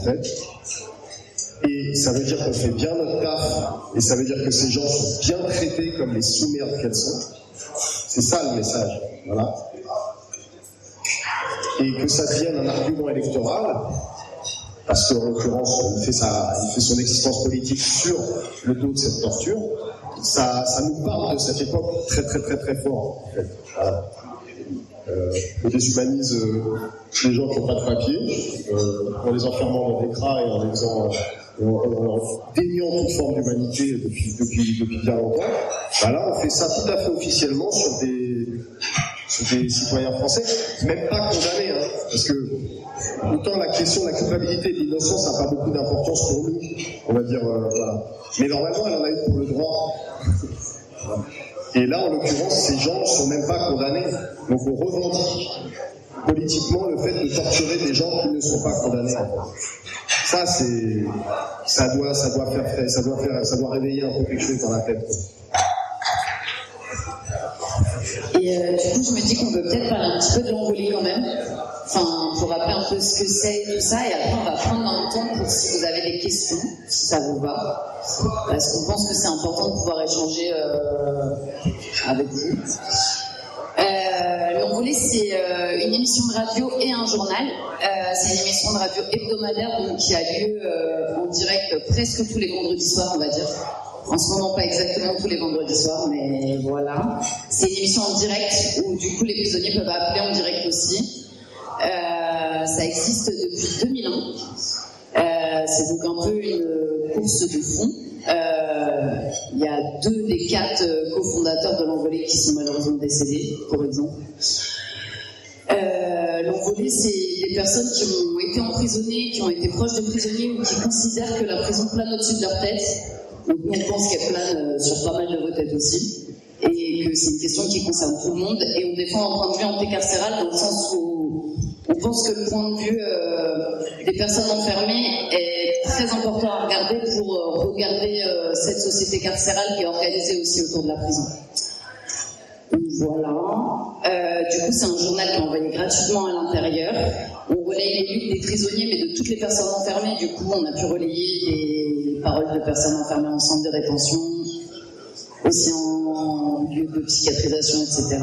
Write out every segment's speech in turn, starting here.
fait. Et ça veut dire qu'on fait bien notre taf, et ça veut dire que ces gens sont bien traités comme les sous-merdes qu'elles sont. C'est ça le message, voilà. Et que ça devienne un argument électoral, parce qu'en l'occurrence, il fait son existence politique sur le dos de cette torture, ça nous parle de cette époque très très très très fort, en fait. Voilà. On déshumanise les gens qui n'ont pas de papier, en les enfermant dans des cras et en déniant toute forme d'humanité depuis bien longtemps. Bah là, on fait ça tout à fait officiellement sur des citoyens français, même pas condamnés, hein, parce que autant la question de la culpabilité et de l'innocence n'a pas beaucoup d'importance pour nous, on va dire, voilà. Mais normalement, elle en a eu pour le droit. Et là, en l'occurrence, ces gens ne sont même pas condamnés. Donc on revendique politiquement le fait de torturer des gens qui ne sont pas condamnés. Ça, ça doit réveiller un peu quelque chose dans la tête. Et du coup, je me dis qu'on peut peut-être parler un petit peu de l'Envolée quand même. Enfin, pour rappeler un peu ce que c'est et tout ça. Et après, on va prendre un temps pour si vous avez des questions, si ça vous va. Parce qu'on pense que c'est important de pouvoir échanger avec vous. L'Envolée, c'est une émission de radio et un journal. C'est une émission de radio hebdomadaire donc, qui a lieu en direct presque tous les vendredis soirs, on va dire. En ce moment, pas exactement tous les vendredis soirs, mais voilà. C'est une émission en direct où du coup les prisonniers peuvent appeler en direct aussi. Ça existe depuis 2001. C'est donc un peu une course de fond. Il y a 2 des 4 cofondateurs de l'Envolée qui sont malheureusement décédés, pour exemple. L'Envolée, c'est des personnes qui ont été emprisonnées, qui ont été proches de prisonniers ou qui considèrent que la prison plane au-dessus de leur tête. Donc nous, on pense qu'elle plane sur pas mal de vos têtes aussi. Et que c'est une question qui concerne tout le monde. Et on défend un point de vue anticarcéral dans le sens où on pense que le point de vue des personnes enfermées est très important à regarder pour regarder cette société carcérale qui est organisée aussi autour de la prison. Donc voilà. Du coup, c'est un journal qui est envoyé gratuitement à l'intérieur. On relaye les luttes des prisonniers, mais de toutes les personnes enfermées. Du coup, on a pu relayer les paroles de personnes enfermées en centre de rétention, aussi en lieu de psychiatrisation, etc.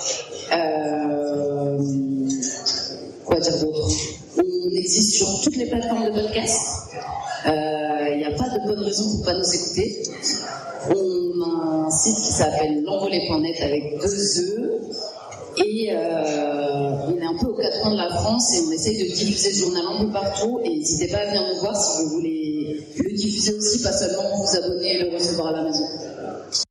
Quoi dire d'autre? On existe sur toutes les plateformes de podcast. Il n'y a pas de bonne raison pour ne pas nous écouter. On a un site qui s'appelle l'envolée.net avec 2 E. Et on est un peu aux 4 coins de la France et on essaye de diffuser ce journal un peu partout. Et n'hésitez pas à venir nous voir si vous voulez le diffuser aussi, pas seulement vous abonner et le recevoir à la maison.